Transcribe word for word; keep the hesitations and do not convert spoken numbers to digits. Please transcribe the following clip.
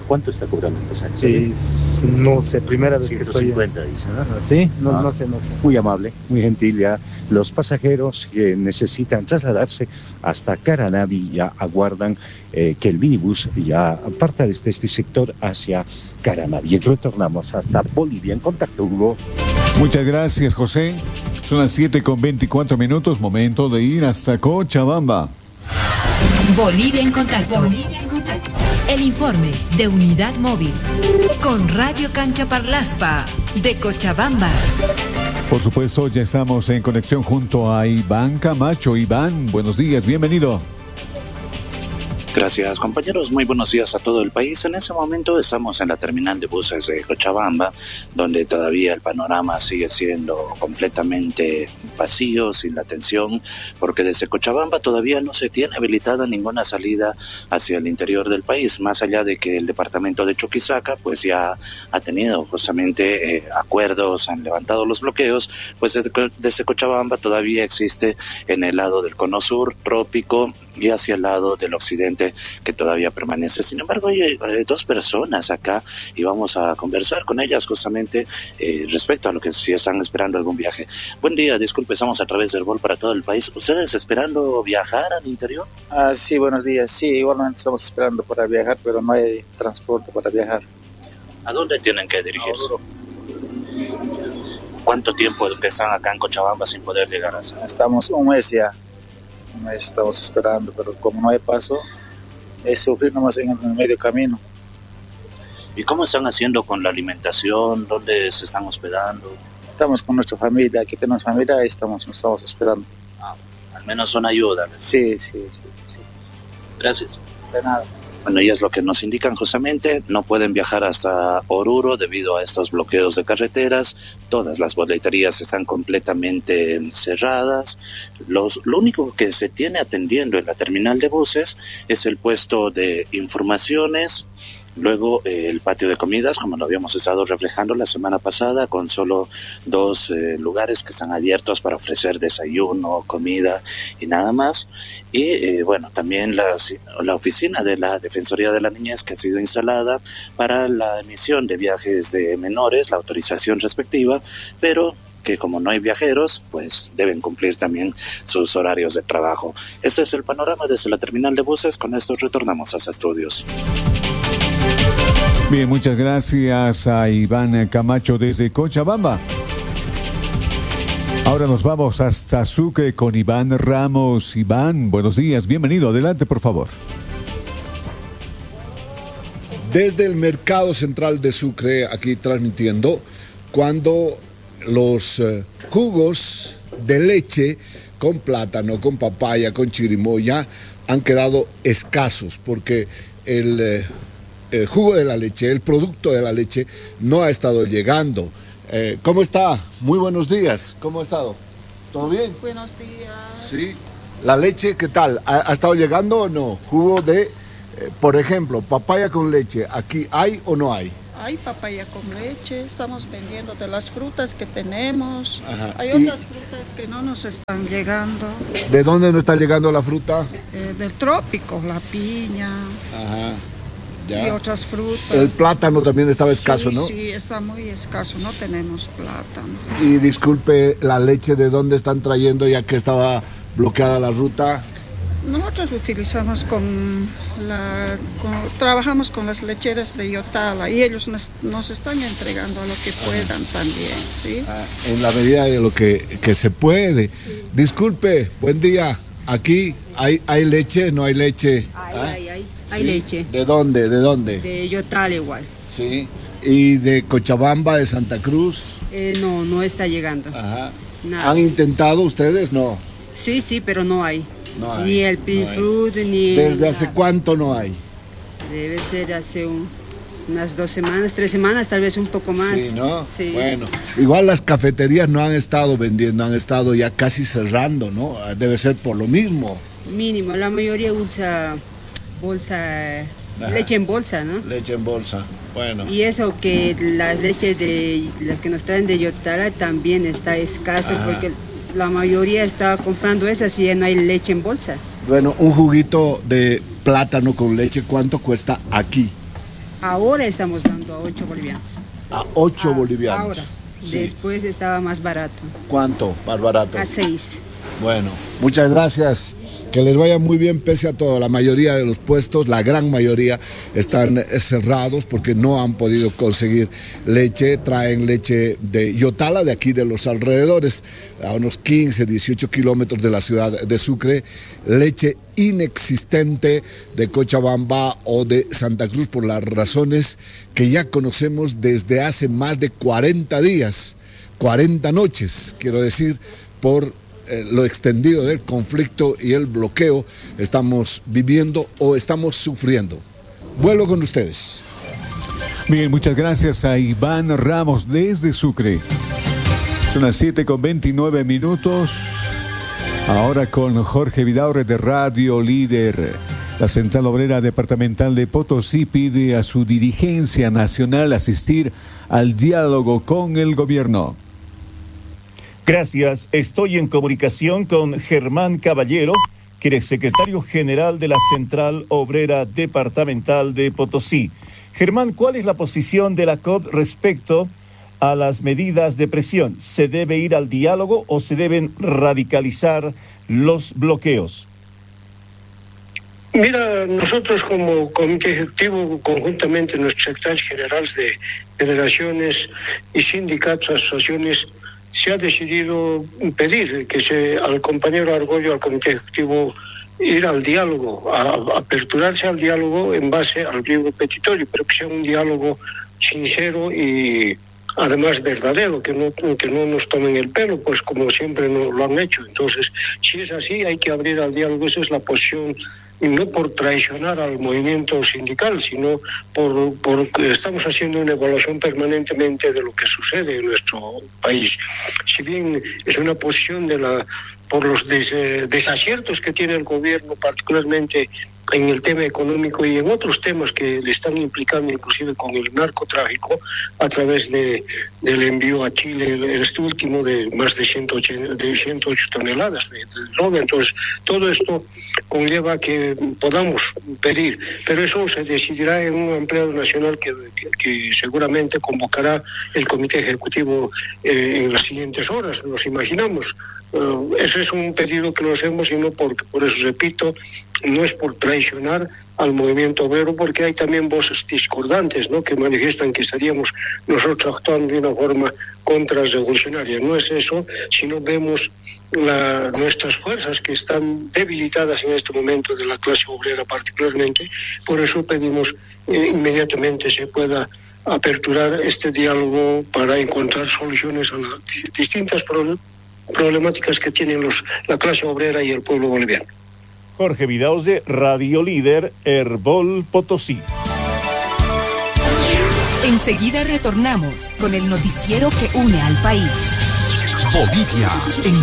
¿Cuánto está cobrando el pasaje? Sí, no sé, primera vez que estoy. ciento cincuenta, dice, ¿no? Sí, no, ah, no sé, no sé. Muy amable, muy gentil ya. Los pasajeros que necesitan trasladarse hasta Caranavi ya aguardan eh, que el minibús ya parta desde este sector hacia Caranavi. Retornamos hasta Bolivia en contacto, Hugo. Muchas gracias, José. Son las siete con veinticuatro minutos, momento de ir hasta Cochabamba. Bolivia en contacto. Bolivia en contacto. El informe de Unidad Móvil con Radio Cancha Parlaspa de Cochabamba. Por supuesto, ya estamos en conexión junto a Iván Camacho. Iván, buenos días, bienvenido. Gracias, compañeros. Muy buenos días a todo el país. En este momento estamos en la terminal de buses de Cochabamba, donde todavía el panorama sigue siendo completamente vacío, sin la atención, porque desde Cochabamba todavía no se tiene habilitada ninguna salida hacia el interior del país, más allá de que el departamento de Chuquisaca pues ya ha tenido justamente eh, acuerdos, han levantado los bloqueos, pues desde, desde Cochabamba todavía existe en el lado del cono sur, trópico, y hacia el lado del occidente que todavía permanece. Sin embargo, hay eh, dos personas acá y vamos a conversar con ellas justamente eh, respecto a lo que si están esperando algún viaje. Buen día, disculpe, estamos a través del Vol para todo el país. ¿Ustedes esperando viajar al interior? Ah, sí, buenos días. Sí, igualmente estamos esperando para viajar, pero no hay transporte para viajar. ¿A dónde tienen que dirigirse? ¿Cuánto tiempo que están acá en Cochabamba sin poder llegar a eso? Estamos un mes ya. Estamos esperando, pero como no hay paso, es sufrir nomás en el medio camino. ¿Y cómo están haciendo con la alimentación? ¿Dónde se están hospedando? Estamos con nuestra familia, aquí tenemos familia y estamos, nos estamos esperando. Ah, al menos son ayuda. Sí, sí, sí, sí. Gracias. De nada. Bueno, y es lo que nos indican justamente, no pueden viajar hasta Oruro debido a estos bloqueos de carreteras, todas las boleterías están completamente cerradas, Los, lo único que se tiene atendiendo en la terminal de buses es el puesto de informaciones, luego eh, el patio de comidas, como lo habíamos estado reflejando la semana pasada, con solo dos eh, lugares que están abiertos para ofrecer desayuno, comida y nada más. Y eh, bueno, también la, la oficina de la Defensoría de la Niñez que ha sido instalada para la emisión de viajes de menores, la autorización respectiva, pero que como no hay viajeros, pues deben cumplir también sus horarios de trabajo. Este es el panorama desde la terminal de buses. Con esto retornamos a los estudios. Bien, muchas gracias a Iván Camacho desde Cochabamba. Ahora nos vamos hasta Sucre con Iván Ramos. Iván, buenos días, bienvenido, adelante por favor. Desde el mercado central de Sucre, aquí transmitiendo, cuando los uh, jugos de leche con plátano, con papaya, con chirimoya han quedado escasos porque el... Uh, el jugo de la leche, el producto de la leche no ha estado llegando. Eh, ¿Cómo está? Muy buenos días. ¿Cómo ha estado? ¿Todo bien? Buenos días. Sí. ¿La leche qué tal? ¿Ha, ha estado llegando o no? Jugo de, eh, por ejemplo, papaya con leche. ¿Aquí hay o no hay? Hay papaya con leche, estamos vendiendo de las frutas que tenemos. Ajá. Hay ¿Y otras frutas que no nos están llegando. de dónde no está llegando la fruta? Eh, del trópico, la piña. Ajá. Ya. Y otras frutas. El plátano también estaba escaso, sí, ¿no? Sí, está muy escaso, no tenemos plátano. Y disculpe, ¿la leche de dónde están trayendo ya que estaba bloqueada la ruta? Nosotros utilizamos con la, con, trabajamos con las lecheras de Yotala y ellos nos, nos están entregando a lo que puedan también, ¿sí? Ah, en la medida de lo que, que se puede. Sí. Disculpe, buen día. Aquí hay, hay leche, no hay leche. Hay, ¿Ah? hay, hay, hay ¿Sí? leche. ¿De dónde? ¿De dónde? De Yotala igual. Sí. ¿Y de Cochabamba, de Santa Cruz? Eh, no, no está llegando. Ajá. Nada. ¿Han intentado ustedes? No. Sí, sí, pero no hay. No hay. Ni el pin no hay. fruit, ni... ¿Desde hace nada. cuánto no hay? Debe ser hace un, unas dos semanas, tres semanas, tal vez un poco más. Sí, ¿no? Sí. Bueno, igual las cafeterías no han estado vendiendo, han estado ya casi cerrando, ¿no? Debe ser por lo mismo. Mínimo, la mayoría usa bolsa, Ajá. leche en bolsa, ¿no? Leche en bolsa, bueno. Y eso que las leches de las que nos traen de Yotala también está escaso. Ajá. Porque la mayoría está comprando esas y ya no hay leche en bolsa. Bueno, un juguito de plátano con leche, ¿cuánto cuesta aquí? ahora estamos dando a ocho bolivianos. A ocho Ah, bolivianos. Ahora. Sí. Después estaba más barato. ¿Cuánto más barato? A seis. Bueno, muchas gracias. Que les vaya muy bien pese a todo. La mayoría de los puestos, la gran mayoría, están cerrados porque no han podido conseguir leche. Traen leche de Yotala, de aquí de los alrededores, a unos quince, dieciocho kilómetros de la ciudad de Sucre. Leche inexistente de Cochabamba o de Santa Cruz por las razones que ya conocemos desde hace más de cuarenta días, cuarenta noches, quiero decir, por Eh, lo extendido del conflicto y el bloqueo estamos viviendo o estamos sufriendo. Vuelvo con ustedes. Bien, muchas gracias a Iván Ramos desde Sucre. Son las siete con veintinueve minutos. Ahora con Jorge Vidaurre de Radio Líder. La Central Obrera Departamental de Potosí pide a su dirigencia nacional asistir al diálogo con el gobierno. Gracias. Estoy en comunicación con Germán Caballero, que es secretario general de la Central Obrera Departamental de Potosí. Germán, ¿cuál es la posición de la C O D respecto a las medidas de presión? ¿Se debe ir al diálogo o se deben radicalizar los bloqueos? Mira, nosotros como Comité Ejecutivo, conjuntamente nuestros secretarios generales de federaciones y sindicatos, asociaciones, se ha decidido pedir que se al compañero Argollo, al Comité Ejecutivo, ir al diálogo, a, a aperturarse al diálogo en base al pliego petitorio, pero que sea un diálogo sincero y además verdadero, que no, que no nos tomen el pelo, pues como siempre no, lo han hecho. Entonces, si es así, hay que abrir al diálogo. Esa es la posición, y no por traicionar al movimiento sindical, sino por, por estamos haciendo una evaluación permanentemente de lo que sucede en nuestro país. Si bien es una posición de la por los des, desaciertos que tiene el gobierno, particularmente en el tema económico y en otros temas que le están implicando, inclusive con el narcotráfico, a través de del envío a Chile, este último de más de ciento ochenta, de ciento ocho toneladas de, de droga. Entonces, todo esto conlleva que podamos pedir, pero eso se decidirá en un ampliado nacional que, que, que seguramente convocará el Comité Ejecutivo eh, en las siguientes horas, nos imaginamos. Uh, ese es un pedido que lo hacemos y no porque, por eso repito, no es por traicionar al movimiento obrero, porque hay también voces discordantes, ¿no?, que manifiestan que estaríamos nosotros actuando de una forma contrarrevolucionaria. No es eso, sino vemos la, nuestras fuerzas que están debilitadas en este momento de la clase obrera particularmente. Por eso pedimos eh, inmediatamente se pueda aperturar este diálogo para encontrar soluciones a las distintas problemas problemáticas que tienen los, la clase obrera y el pueblo boliviano. Jorge Vidaurre, Radio Líder, Herbol Potosí. Enseguida retornamos con el noticiero que une al país. Bolivia en